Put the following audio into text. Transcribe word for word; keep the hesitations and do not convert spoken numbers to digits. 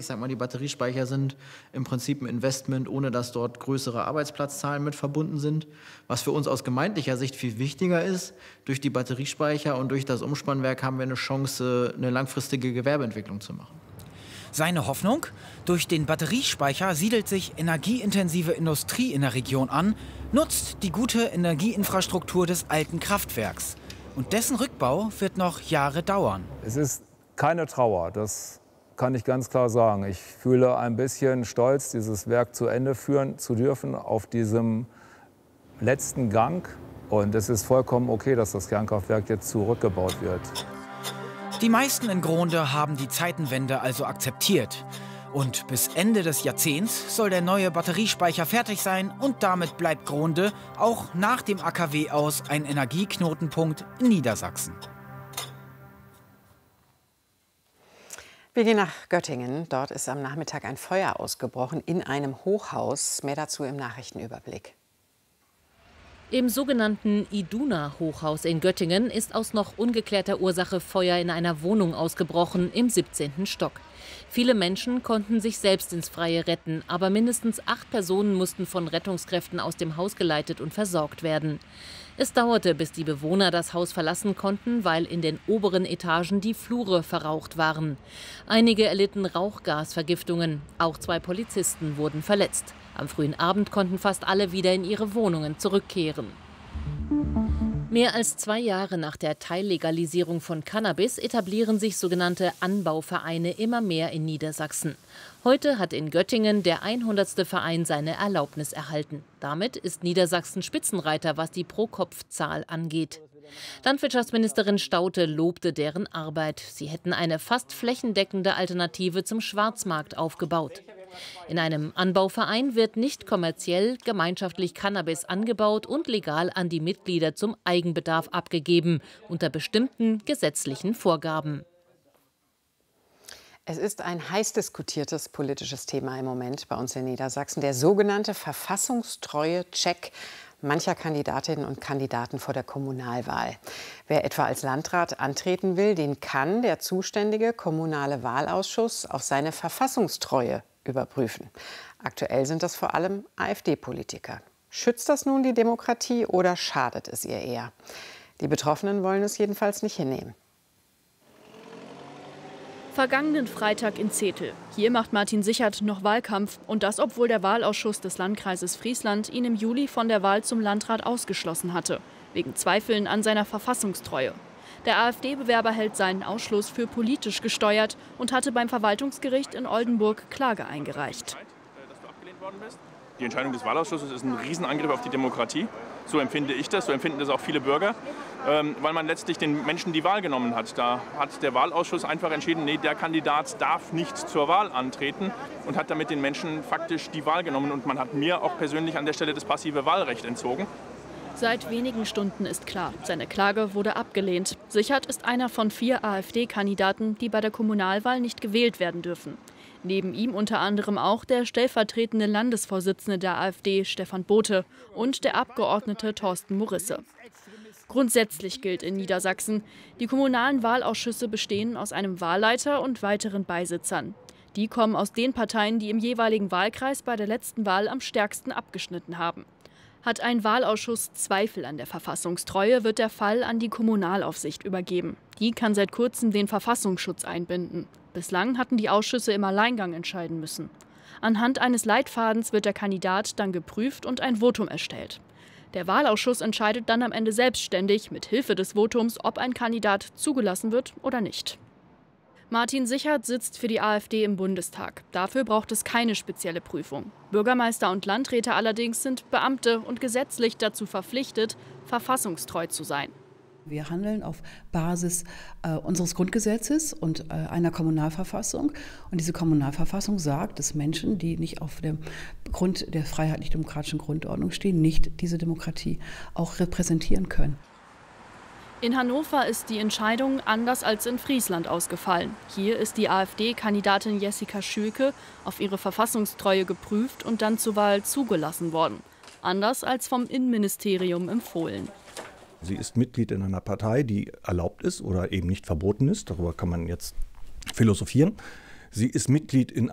Ich sage mal, die Batteriespeicher sind im Prinzip ein Investment, ohne dass dort größere Arbeitsplatzzahlen mit verbunden sind. Was für uns aus gemeindlicher Sicht viel wichtiger ist, durch die Batteriespeicher und durch das Umspannwerk haben wir eine Chance, eine langfristige Gewerbeentwicklung zu machen. Seine Hoffnung? Durch den Batteriespeicher siedelt sich energieintensive Industrie in der Region an, nutzt die gute Energieinfrastruktur des alten Kraftwerks. Und dessen Rückbau wird noch Jahre dauern. Es ist keine Trauer, das kann ich ganz klar sagen. Ich fühle ein bisschen Stolz, dieses Werk zu Ende führen zu dürfen auf diesem letzten Gang. Und es ist vollkommen okay, dass das Kernkraftwerk jetzt zurückgebaut wird. Die meisten in Grohnde haben die Zeitenwende also akzeptiert. Und bis Ende des Jahrzehnts soll der neue Batteriespeicher fertig sein und damit bleibt Grohnde auch nach dem A K W aus ein Energieknotenpunkt in Niedersachsen. Wir gehen nach Göttingen. Dort ist am Nachmittag ein Feuer ausgebrochen in einem Hochhaus. Mehr dazu im Nachrichtenüberblick. Im sogenannten Iduna-Hochhaus in Göttingen ist aus noch ungeklärter Ursache Feuer in einer Wohnung ausgebrochen im siebzehnten Stock. Viele Menschen konnten sich selbst ins Freie retten, aber mindestens acht Personen mussten von Rettungskräften aus dem Haus geleitet und versorgt werden. Es dauerte, bis die Bewohner das Haus verlassen konnten, weil in den oberen Etagen die Flure verraucht waren. Einige erlitten Rauchgasvergiftungen, auch zwei Polizisten wurden verletzt. Am frühen Abend konnten fast alle wieder in ihre Wohnungen zurückkehren. Mehr als zwei Jahre nach der Teillegalisierung von Cannabis etablieren sich sogenannte Anbauvereine immer mehr in Niedersachsen. Heute hat in Göttingen der hundertste Verein seine Erlaubnis erhalten. Damit ist Niedersachsen Spitzenreiter, was die Pro-Kopf-Zahl angeht. Landwirtschaftsministerin Staudte lobte deren Arbeit. Sie hätten eine fast flächendeckende Alternative zum Schwarzmarkt aufgebaut. In einem Anbauverein wird nicht kommerziell gemeinschaftlich Cannabis angebaut und legal an die Mitglieder zum Eigenbedarf abgegeben, unter bestimmten gesetzlichen Vorgaben. Es ist ein heiß diskutiertes politisches Thema im Moment bei uns in Niedersachsen, der sogenannte Verfassungstreue-Check mancher Kandidatinnen und Kandidaten vor der Kommunalwahl. Wer etwa als Landrat antreten will, den kann der zuständige kommunale Wahlausschuss auf seine Verfassungstreue überprüfen. Aktuell sind das vor allem AfD-Politiker. Schützt das nun die Demokratie oder schadet es ihr eher? Die Betroffenen wollen es jedenfalls nicht hinnehmen. Vergangenen Freitag in Zetel. Hier macht Martin Sichert noch Wahlkampf. Und das, obwohl der Wahlausschuss des Landkreises Friesland ihn im Juli von der Wahl zum Landrat ausgeschlossen hatte. Wegen Zweifeln an seiner Verfassungstreue. Der AfD-Bewerber hält seinen Ausschluss für politisch gesteuert und hatte beim Verwaltungsgericht in Oldenburg Klage eingereicht. Die Entscheidung des Wahlausschusses ist ein Riesenangriff auf die Demokratie. So empfinde ich das, so empfinden das auch viele Bürger, ähm, weil man letztlich den Menschen die Wahl genommen hat. Da hat der Wahlausschuss einfach entschieden, nee, der Kandidat darf nicht zur Wahl antreten und hat damit den Menschen faktisch die Wahl genommen. Und man hat mir auch persönlich an der Stelle das passive Wahlrecht entzogen. Seit wenigen Stunden ist klar, seine Klage wurde abgelehnt. Sichert ist einer von vier AfD-Kandidaten, die bei der Kommunalwahl nicht gewählt werden dürfen. Neben ihm unter anderem auch der stellvertretende Landesvorsitzende der AfD, Stefan Bothe, und der Abgeordnete Thorsten Morisse. Grundsätzlich gilt in Niedersachsen, die kommunalen Wahlausschüsse bestehen aus einem Wahlleiter und weiteren Beisitzern. Die kommen aus den Parteien, die im jeweiligen Wahlkreis bei der letzten Wahl am stärksten abgeschnitten haben. Hat ein Wahlausschuss Zweifel an der Verfassungstreue, wird der Fall an die Kommunalaufsicht übergeben. Die kann seit kurzem den Verfassungsschutz einbinden. Bislang hatten die Ausschüsse im Alleingang entscheiden müssen. Anhand eines Leitfadens wird der Kandidat dann geprüft und ein Votum erstellt. Der Wahlausschuss entscheidet dann am Ende selbstständig mit Hilfe des Votums, ob ein Kandidat zugelassen wird oder nicht. Martin Sichert sitzt für die AfD im Bundestag. Dafür braucht es keine spezielle Prüfung. Bürgermeister und Landräte allerdings sind Beamte und gesetzlich dazu verpflichtet, verfassungstreu zu sein. Wir handeln auf Basis äh, unseres Grundgesetzes und äh, einer Kommunalverfassung. Und diese Kommunalverfassung sagt, dass Menschen, die nicht auf dem Grund der freiheitlich-demokratischen Grundordnung stehen, nicht diese Demokratie auch repräsentieren können. In Hannover ist die Entscheidung anders als in Friesland ausgefallen. Hier ist die AfD-Kandidatin Jessica Schülke auf ihre Verfassungstreue geprüft und dann zur Wahl zugelassen worden. Anders als vom Innenministerium empfohlen. Sie ist Mitglied in einer Partei, die erlaubt ist oder eben nicht verboten ist. Darüber kann man jetzt philosophieren. Sie ist Mitglied in